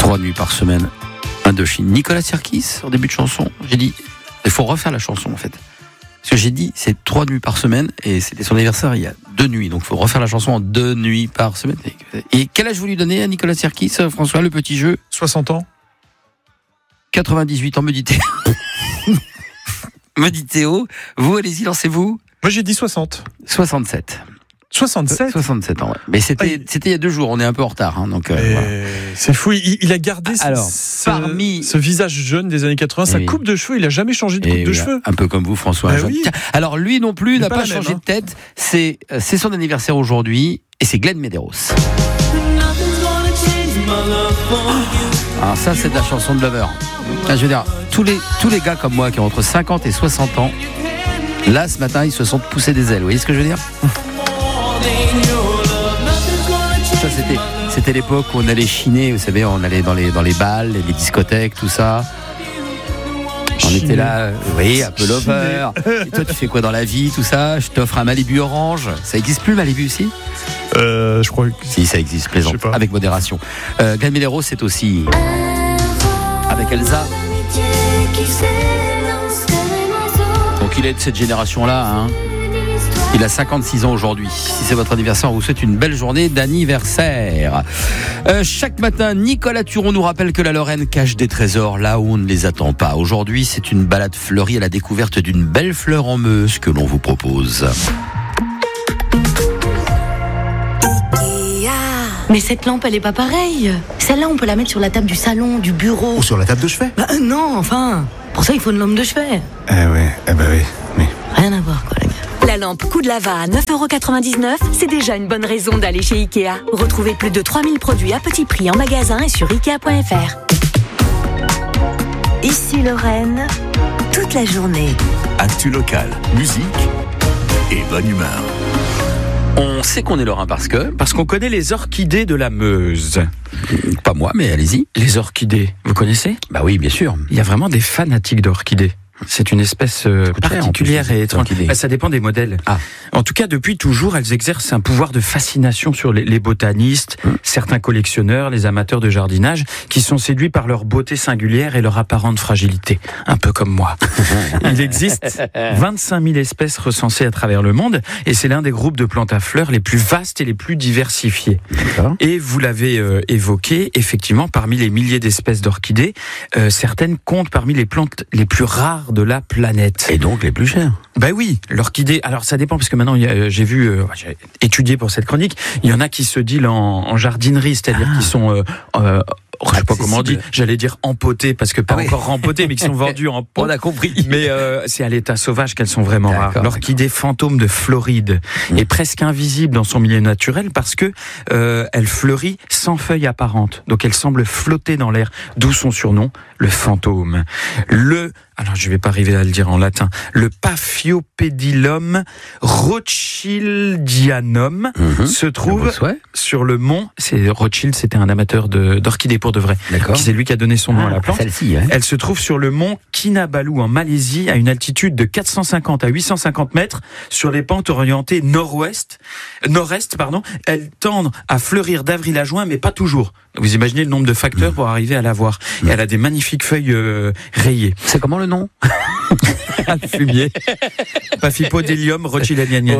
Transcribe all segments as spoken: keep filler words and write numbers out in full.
Trois nuits par semaine, Indochine. Nicolas Sirkis, en début de chanson, j'ai dit, il faut refaire la chanson en fait. Parce que j'ai dit, c'est trois nuits par semaine, et c'était son anniversaire il y a deux nuits, donc il faut refaire la chanson en deux nuits par semaine. Et quel âge vous lui donnez à Nicolas Sirkis, François, le petit jeu? soixante ans. quatre-vingt-dix-huit ans, me dit Théo. me dit Théo. Vous, allez-y, lancez-vous. Moi j'ai dit soixante. soixante-sept. soixante-sept soixante-sept ans, ouais. Mais c'était, c'était il y a deux jours, on est un peu en retard. Hein, donc, euh, voilà. C'est fou, il, il a gardé Alors, ce, parmi... ce visage jeune des années quatre-vingts, sa oui. coupe de cheveux, il a jamais changé de coupe Et de oui, cheveux. Un peu comme vous, François. Ben oui. Alors lui non plus Il n'a pas pas, la même, changé hein. de tête. C'est, c'est son anniversaire aujourd'hui et c'est Glenn Medeiros. Alors ça, c'est de la chanson de Lover. Je veux dire, tous les, tous les gars comme moi qui ont entre cinquante et soixante ans, là ce matin ils se sont poussés des ailes. Vous voyez ce que je veux dire? Ça, c'était, c'était l'époque où on allait chiner, vous savez, on allait dans les, dans les balles, les discothèques, tout ça. On Chiner. était là, oui, un peu Lover. Et toi, tu fais quoi dans la vie, tout ça? Je t'offre un Malibu orange. Ça existe plus, Malibu, aussi? Euh, je crois que... Si, ça existe, plaisante, Je sais pas. avec modération. Euh, Glenn Medeiros, c'est aussi avec Elsa. Donc il est de cette génération-là, hein. Il a cinquante-six ans aujourd'hui. Si c'est votre anniversaire, on vous souhaite une belle journée d'anniversaire. Euh, chaque matin, Nicolas Turon nous rappelle que la Lorraine cache des trésors là où on ne les attend pas. Aujourd'hui, c'est une balade fleurie à la découverte d'une belle fleur en Meuse que l'on vous propose. Mais cette lampe, elle est pas pareille. Celle-là, on peut la mettre sur la table du salon, du bureau. Ou sur la table de chevet. Bah euh, non, enfin. Pour ça, il faut une lampe de chevet. Eh ouais, eh ben oui, oui. Rien à voir, quoi, les gars. La lampe Coup de Lava à neuf euros quatre-vingt-dix-neuf, c'est déjà une bonne raison d'aller chez Ikea. Retrouvez plus de trois mille produits à petit prix en magasin et sur ikea point f r. Ici Lorraine, toute la journée. Actu locale, musique et bonne humeur. On sait qu'on est lorrain parce que... Parce qu'on connaît les orchidées de la Meuse. Pas moi, mais allez-y. Les orchidées, vous connaissez? Bah oui, bien sûr. Il y a vraiment des fanatiques d'orchidées. C'est une espèce euh, coûte cher, particulière en plus, et les étrange. orchidées. Bah, ça dépend des modèles. Ah. En tout cas, depuis toujours, elles exercent un pouvoir de fascination sur les, les botanistes, Mmh. certains collectionneurs, les amateurs de jardinage, qui sont séduits par leur beauté singulière et leur apparente fragilité. Un peu comme moi. Il existe vingt-cinq mille espèces recensées à travers le monde, et c'est l'un des groupes de plantes à fleurs les plus vastes et les plus diversifiés. D'accord. Et vous l'avez euh, évoqué, effectivement, parmi les milliers d'espèces d'orchidées, euh, certaines comptent parmi les plantes les plus rares de la planète. Et donc les plus chers. Ben oui, l'orchidée. Alors ça dépend parce que maintenant il y a, j'ai vu, euh, j'ai étudié pour cette chronique. Il y en a qui se dealent en, en jardinerie, c'est-à-dire Ah. qui sont, euh, euh, je sais pas comment on dit. Accessible. J'allais dire empotés parce que pas Ah oui. encore rempotés, mais qui sont vendus en pot. On a compris. Mais euh, c'est à l'état sauvage qu'elles sont vraiment D'accord, rares. L'orchidée fantôme de Floride Mmh. est presque invisible dans son milieu naturel parce que euh, elle fleurit sans feuilles apparentes. Donc elle semble flotter dans l'air, d'où son surnom, le fantôme. Le, alors je vais pas arriver à le dire en latin, le Paphiopedilum rothschildianum Mmh. se Un trouve beau souhait. sur le mont. C'est Rothschild, c'était un amateur de, d'orchidées pour de vrai. D'accord. Puis c'est lui qui a donné son nom à la plante. Celle-ci, hein. Elle se trouve sur le mont Kinabalu en Malaisie à une altitude de quatre cent cinquante à huit cent cinquante mètres sur les pentes orientées nord-ouest, nord-est, pardon. Elles tendent à fleurir d'avril à juin, mais pas toujours. Vous imaginez le nombre de facteurs pour arriver à la voir. Et elle a des magnifiques feuilles euh, rayées. C'est comment le nom? Le fumier. Paphiopedilum rothschildianum.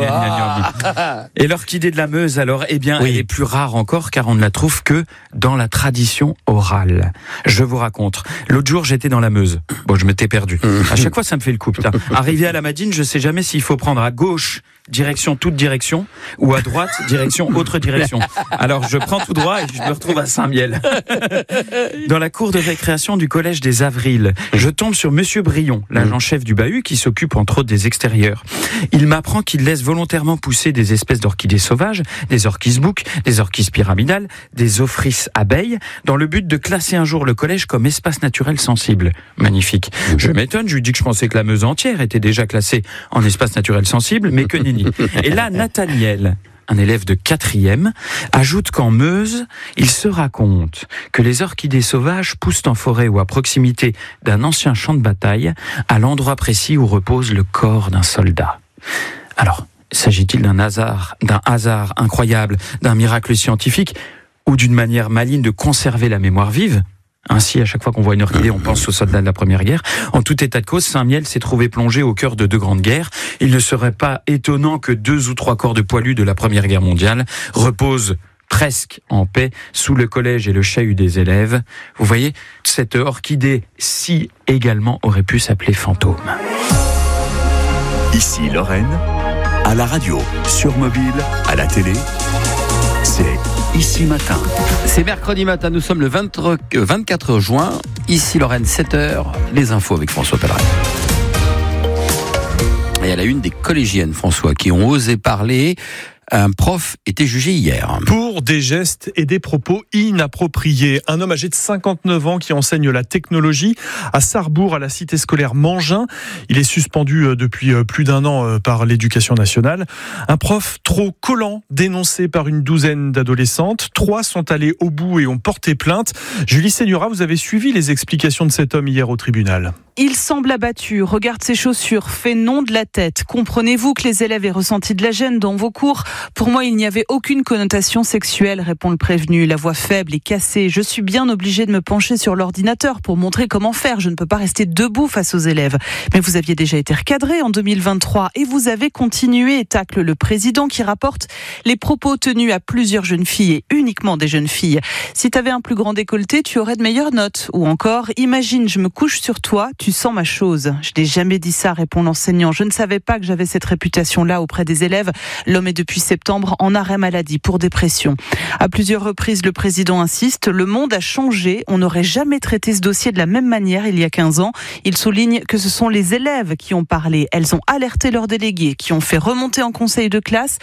Et l'orchidée de la Meuse, alors, eh bien, Oui. elle est plus rare encore car on ne la trouve que dans la tradition orale. Je vous raconte. L'autre jour, j'étais dans la Meuse. Bon, je m'étais perdu. À chaque fois, ça me fait le coup, putain. Arrivé à la Madine, je sais jamais s'il faut prendre à gauche, direction toute direction, ou à droite, direction autre direction. Alors, je prends tout droit et je me retrouve à Saint-Miel. Dans la cour de récréation du collège des Avrils, je tombe sur Monsieur Brion, l'agent chef du bahut qui s'occupe entre autres des extérieurs. Il m'apprend qu'il laisse volontairement pousser des espèces d'orchidées sauvages, des orchis bouc, des orchis pyramidales, des ophris abeilles, dans le but de classer un jour le collège comme espace naturel sensible. Magnifique. Je m'étonne, je lui dis que je pensais que la Meuse entière était déjà classée en espace naturel sensible, mais que nenni. Et là, Nathaniel, un élève de quatrième, ajoute qu'en Meuse, il se raconte que les orchidées sauvages poussent en forêt ou à proximité d'un ancien champ de bataille, à l'endroit précis où repose le corps d'un soldat. Alors, s'agit-il d'un hasard, d'un hasard incroyable, d'un miracle scientifique, ou d'une manière maligne de conserver la mémoire vive ? Ainsi, à chaque fois qu'on voit une orchidée, on pense aux soldats de la Première Guerre. En tout état de cause, Saint-Miel s'est trouvé plongé au cœur de deux grandes guerres. Il ne serait pas étonnant que deux ou trois corps de poilus de la Première Guerre mondiale reposent presque en paix sous le collège et le chahut des élèves. Vous voyez, cette orchidée, si également, aurait pu s'appeler fantôme. Ici Lorraine, à la radio, sur mobile, à la télé, c'est Ici Matin. C'est mercredi matin, nous sommes le vingt-quatre juin. Ici Lorraine, sept heures, les infos avec François Pelleret. Et à la une des collégiennes, François, qui ont osé parler. Un prof était jugé hier. Pour des gestes et des propos inappropriés. Un homme âgé de cinquante-neuf ans qui enseigne la technologie à Sarrebourg, à la cité scolaire Mangin. Il est suspendu depuis plus d'un an par l'éducation nationale. Un prof trop collant, dénoncé par une douzaine d'adolescentes. Trois sont allés au bout et ont porté plainte. Julie Seigneura, vous avez suivi les explications de cet homme hier au tribunal. Il semble abattu, regarde ses chaussures, fait non de la tête. Comprenez-vous que les élèves aient ressenti de la gêne dans vos cours ? Pour moi, il n'y avait aucune connotation sexuelle, répond le prévenu. La voix faible et cassée. Je suis bien obligé de me pencher sur l'ordinateur pour montrer comment faire. Je ne peux pas rester debout face aux élèves. Mais vous aviez déjà été recadré en deux mille vingt-trois et vous avez continué, tacle le président qui rapporte les propos tenus à plusieurs jeunes filles et uniquement des jeunes filles. Si tu avais un plus grand décolleté, tu aurais de meilleures notes. Ou encore, imagine, je me couche sur toi, tu sens ma chose. Je n'ai jamais dit ça, répond l'enseignant. Je ne savais pas que j'avais cette réputation-là auprès des élèves. L'homme est depuis septembre en arrêt maladie pour dépression. À plusieurs reprises, le président insiste, le monde a changé. On n'aurait jamais traité ce dossier de la même manière il y a quinze ans. Il souligne que ce sont les élèves qui ont parlé. Elles ont alerté leurs délégués, qui ont fait remonter en conseil de classe